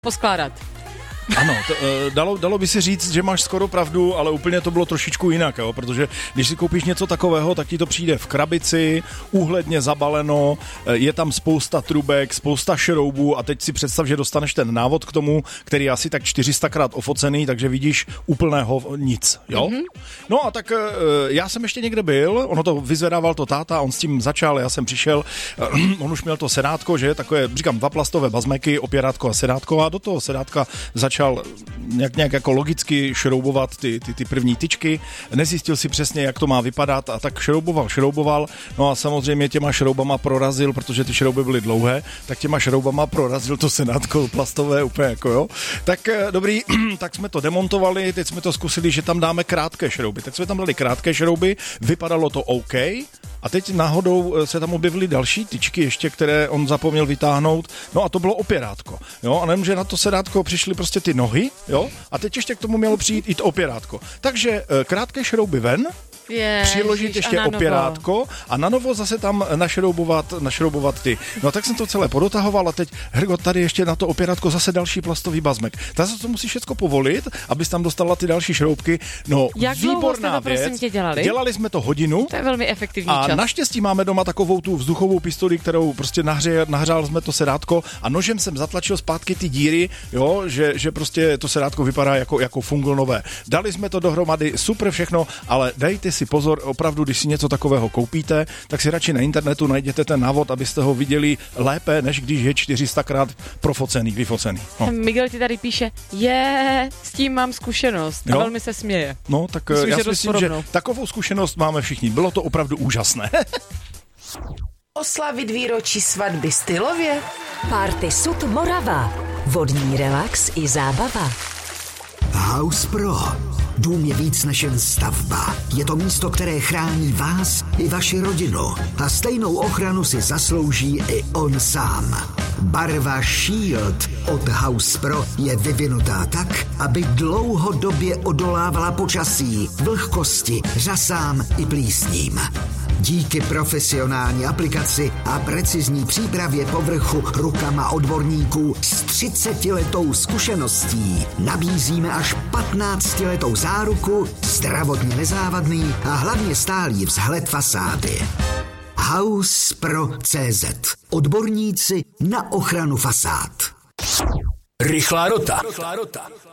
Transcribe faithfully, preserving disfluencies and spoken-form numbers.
poskládat. Ano, to, dalo, dalo by si říct, že máš skoro pravdu, ale úplně to bylo trošičku jinak, jo? Protože když si koupíš něco takového, tak ti to přijde v krabici, úhledně zabaleno, je tam spousta trubek, spousta šroubů a teď si představ, že dostaneš ten návod k tomu, který je asi tak čtyři sta krát ofocený, takže vidíš úplného nic, jo? Mm-hmm. No a tak já jsem ještě někde byl, ono to vyzvedával to táta, on s tím začal, já jsem přišel, on už měl to sedátko, že takové, říkám, dva plastové bazmeky, opěrátko a sedátko a do toho sedátka začal nějak, nějak jako logicky šroubovat ty, ty, ty první tyčky, nezjistil si přesně, jak to má vypadat a tak šrouboval, šrouboval, no a samozřejmě těma šroubama prorazil, protože ty šrouby byly dlouhé, tak těma šroubama prorazil to sedátko plastové úplně jako jo. Tak dobrý, tak jsme to demontovali, teď jsme to zkusili, že tam dáme krátké šrouby, tak jsme tam dali krátké šrouby, vypadalo to OK, a teď náhodou se tam objevily další tyčky ještě, které on zapomněl vytáhnout, no a to bylo opěrátko, jo, a nemže na to sedátko přišly prostě ty nohy, jo, a teď ještě k tomu mělo přijít i to opěrátko. Takže krátké šrouby ven, Ježiš, přiložit ještě a opěrátko a na novo zase tam našroubovat, našroubovat ty. No tak jsem to celé podotahoval a teď, Hergo, tady ještě na to opěrátko zase další plastový bazmek. Tak se to musí všechno povolit, abys tam dostala ty další šroubky. No, jak výborná věc. Jak tě dělali? Dělali jsme to hodinu. To je velmi efektivní a čas. A naštěstí máme doma takovou tu vzduchovou pistoli, kterou prostě nahře, nahřál jsme to sedátko a nožem jsem zatlačil zpátky ty díry, jo, že, že prostě to sedátko vypadá jako, jako fungl nové. Dali jsme to dohromady, super všechno, ale dejte si pozor, opravdu, když si něco takového koupíte, tak si radši na internetu najděte ten návod, abyste ho viděli lépe, než když je čtyři sta krát profocený, vyfocený. No. Miguel ti tady píše, je, s tím mám zkušenost a velmi se směje. No, tak myslím, já si myslím, že takovou zkušenost máme všichni. Bylo to opravdu úžasné. Oslavit výročí svatby stylově? Party Sud Morava. Vodní relax i zábava. House Pro. Dům je víc než jen stavba. Je to místo, které chrání vás i vaši rodinu. A stejnou ochranu si zaslouží i on sám. Barva Shield od House Pro je vyvinutá tak, aby dlouhodobě odolávala počasí, vlhkosti, řasám i plísním. Díky profesionální aplikaci a precizní přípravě povrchu rukama odborníků s třicetiletou zkušeností nabízíme až patnáctiletou záruku, zdravotně nezávadný a hlavně stálý vzhled fasády. House Pro tečka cé zet. Odborníci na ochranu fasád. Rychlá rota. Rychlá rota.